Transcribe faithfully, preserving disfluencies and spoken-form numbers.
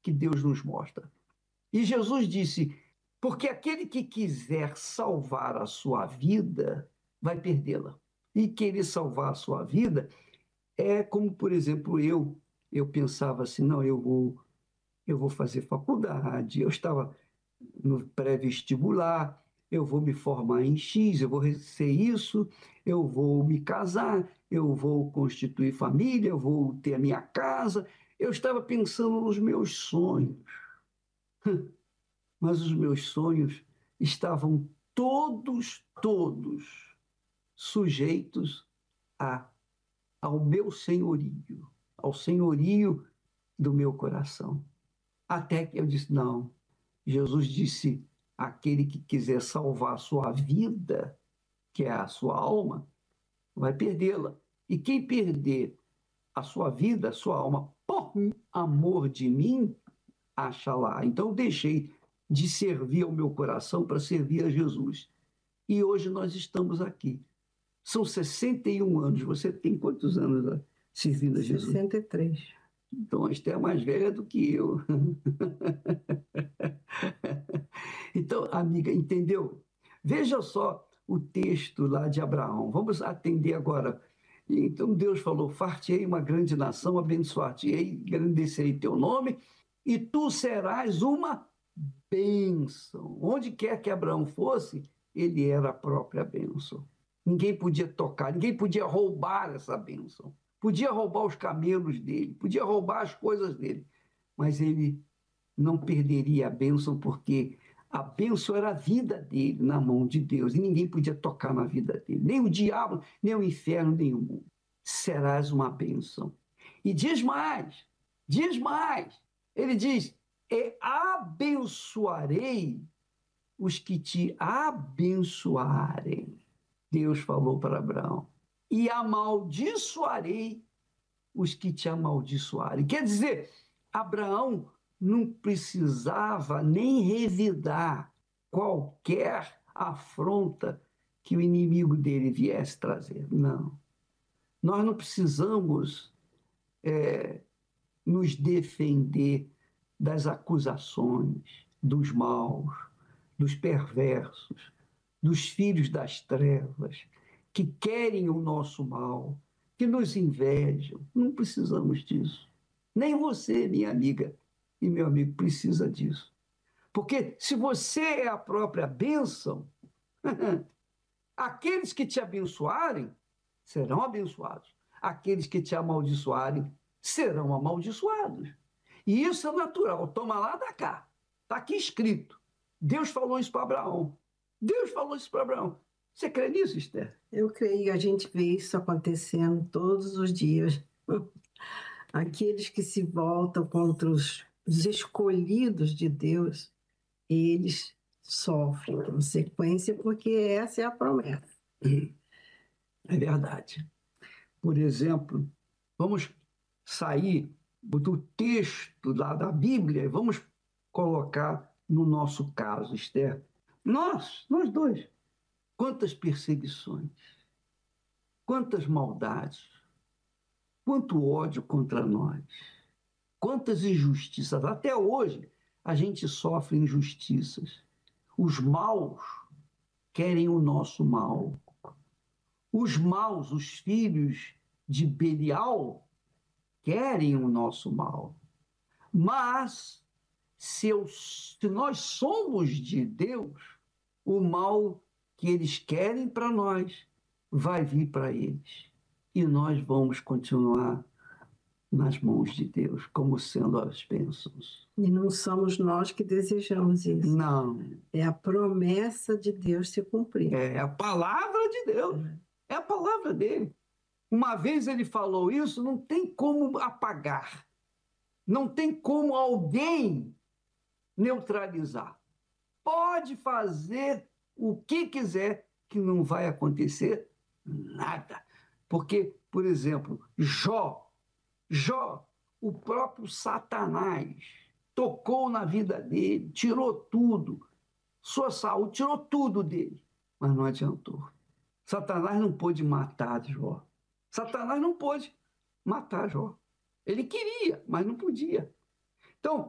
que Deus nos mostra. E Jesus disse, porque aquele que quiser salvar a sua vida, vai perdê-la. E querer salvar a sua vida é como, por exemplo, eu, eu pensava assim, não, eu vou, eu vou fazer faculdade, eu estava no pré-vestibular, eu vou me formar em X, eu vou ser isso, eu vou me casar, eu vou constituir família, eu vou ter a minha casa. Eu estava pensando nos meus sonhos, mas os meus sonhos estavam todos, todos sujeitos a, ao meu senhorio, ao senhorio do meu coração. Até que eu disse, não, Jesus disse, aquele que quiser salvar a sua vida, que é a sua alma, vai perdê-la. E quem perder a sua vida, a sua alma, por amor de mim, acha lá. Então eu deixei de servir ao meu coração para servir a Jesus. E hoje nós estamos aqui. São sessenta e um anos. Você tem quantos anos né, servindo a Jesus? sessenta e três. Então, a Esther é mais velha do que eu. Então, amiga, entendeu? Veja só o texto lá de Abraão. Vamos atender agora. Então, Deus falou: far-te-ei uma grande nação, abençoar-te-ei, engrandecerei teu nome, e tu serás uma bênção. Onde quer que Abraão fosse, ele era a própria bênção. Ninguém podia tocar, ninguém podia roubar essa bênção. Podia roubar os camelos dele, podia roubar as coisas dele, mas ele não perderia a bênção, porque a bênção era a vida dele na mão de Deus, e ninguém podia tocar na vida dele, nem o diabo, nem o inferno, nem o mundo. Serás uma bênção. E diz mais, diz mais, ele diz, e abençoarei os que te abençoarem. Deus falou para Abraão, e amaldiçoarei os que te amaldiçoarem. Quer dizer, Abraão não precisava nem revidar qualquer afronta que o inimigo dele viesse trazer. Não. Nós não precisamos é, nos defender das acusações, dos maus, dos perversos, dos filhos das trevas, que querem o nosso mal, que nos invejam. Não precisamos disso. Nem você, minha amiga e meu amigo, precisa disso. Porque se você é a própria bênção, aqueles que te abençoarem serão abençoados. Aqueles que te amaldiçoarem serão amaldiçoados. E isso é natural. Toma lá da cá. Está aqui escrito. Deus falou isso para Abraão. Deus falou isso para Abraão. Você crê nisso, Esther? Eu creio, a gente vê isso acontecendo todos os dias. Aqueles que se voltam contra os, os escolhidos de Deus, eles sofrem consequência, porque essa é a promessa. É verdade. Por exemplo, vamos sair do texto lá da Bíblia e vamos colocar no nosso caso, Esther. Nós, nós dois, quantas perseguições, quantas maldades, quanto ódio contra nós, quantas injustiças. Até hoje a gente sofre injustiças. Os maus querem o nosso mal. Os maus, os filhos de Belial, querem o nosso mal. Mas, se, eu, se nós somos de Deus, o mal que eles querem para nós vai vir para eles. E nós vamos continuar nas mãos de Deus, como sendo as bênçãos. E não somos nós que desejamos isso. Não. É a promessa de Deus se cumprir. É a palavra de Deus. É a palavra dele. Uma vez ele falou isso, não tem como apagar. Não tem como alguém neutralizar. Pode fazer o que quiser, que não vai acontecer nada. Porque, por exemplo, Jó, Jó, o próprio Satanás tocou na vida dele, tirou tudo, sua saúde, tirou tudo dele, mas não adiantou. Satanás não pôde matar Jó. Satanás não pôde matar Jó. Ele queria, mas não podia. Então,